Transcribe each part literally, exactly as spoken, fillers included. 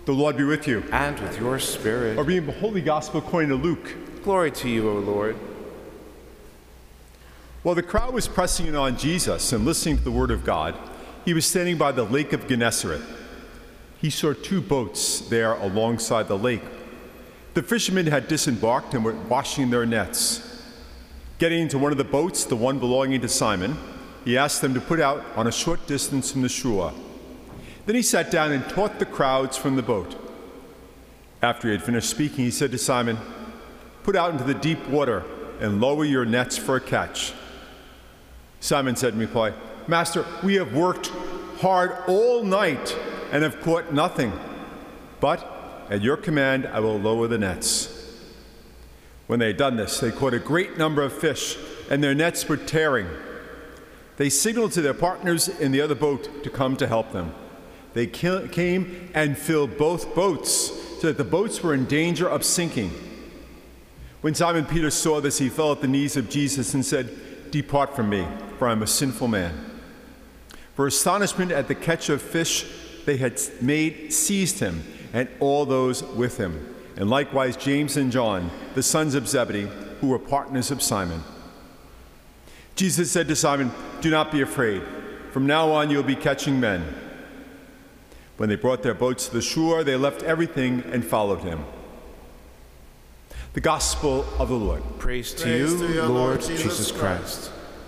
The Lord be with you. And with your spirit. A reading of the Holy Gospel according to Luke. Glory to you, O Lord. While the crowd was pressing in on Jesus and listening to the word of God, he was standing by the lake of Gennesaret. He saw two boats there alongside the lake. The fishermen had disembarked and were washing their nets. Getting into one of the boats, the one belonging to Simon, he asked them to put out on a short distance from the shore. Then he sat down and taught the crowds from the boat. After he had finished speaking, he said to Simon, "Put out into the deep water and lower your nets for a catch." Simon said in reply, "Master, we have worked hard all night and have caught nothing. But at your command, I will lower the nets." When they had done this, they caught a great number of fish, and their nets were tearing. They signaled to their partners in the other boat to come to help them. They came and filled both boats, so that the boats were in danger of sinking. When Simon Peter saw this, he fell at the knees of Jesus and said, "Depart from me, for I am a sinful man." For astonishment at the catch of fish they had made seized him and all those with him, and likewise James and John, the sons of Zebedee, who were partners of Simon. Jesus said to Simon, "Do not be afraid. From now on you will be catching men." When they brought their boats to the shore, they left everything and followed him. The Gospel of the Lord. Praise to Praise you, to you, Lord, Lord Jesus, Jesus Christ.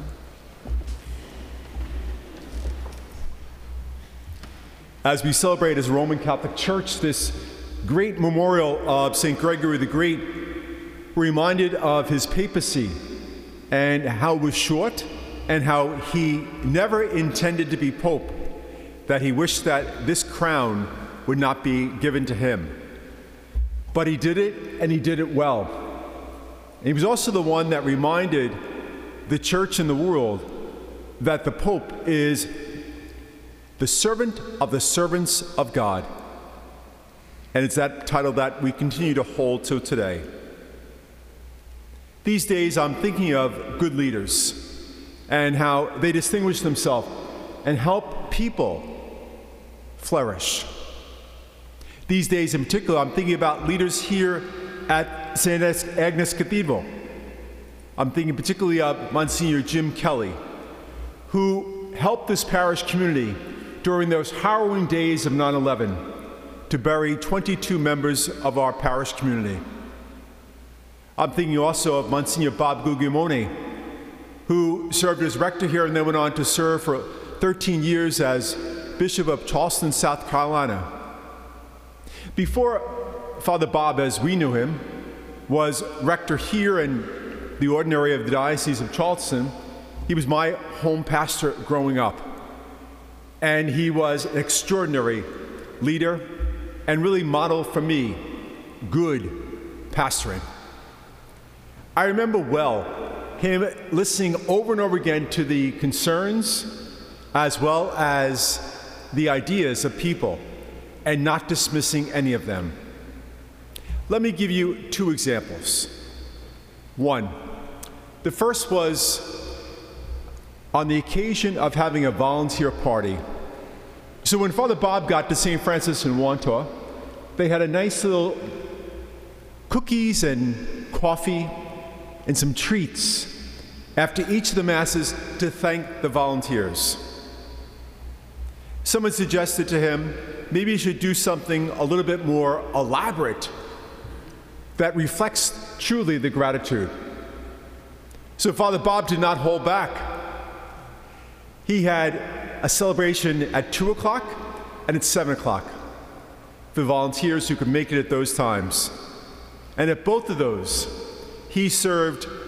As we celebrate as a Roman Catholic Church this great memorial of Saint Gregory the Great, we're reminded of his papacy and how it was short and how he never intended to be pope, that he wished that this crown would not be given to him. But he did it, and he did it well. And he was also the one that reminded the church and the world that the Pope is the servant of the servants of God. And it's that title that we continue to hold to today. These days, I'm thinking of good leaders and how they distinguish themselves and help people flourish. These days in particular, I'm thinking about leaders here at Saint Agnes Cathedral. I'm thinking particularly of Monsignor Jim Kelly, who helped this parish community during those harrowing days of nine eleven to bury twenty-two members of our parish community. I'm thinking also of Monsignor Bob Guglielmone, who served as rector here and then went on to serve for thirteen years as Bishop of Charleston, South Carolina. Before Father Bob, as we knew him, was rector here in the ordinary of the Diocese of Charleston, he was my home pastor growing up. And he was an extraordinary leader and really modeled for me good pastoring. I remember well him listening over and over again to the concerns as well as the ideas of people and not dismissing any of them. Let me give you two examples. One, the first was on the occasion of having a volunteer party. So when Father Bob got to Saint Francis in Wantor, they had a nice little cookies and coffee and some treats after each of the masses to thank the volunteers. Someone suggested to him, maybe he should do something a little bit more elaborate that reflects truly the gratitude. So Father Bob did not hold back. He had a celebration at two o'clock and at seven o'clock for volunteers who could make it at those times. And at both of those, he served